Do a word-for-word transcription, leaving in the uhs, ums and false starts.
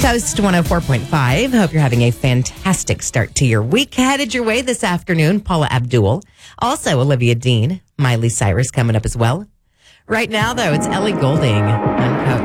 Coast one oh four point five. Hope you're having a fantastic start to your week. Headed your way this afternoon, Paula Abdul. Also, Olivia Dean, Miley Cyrus coming up as well. Right now, though, it's Ellie Goulding on Coast.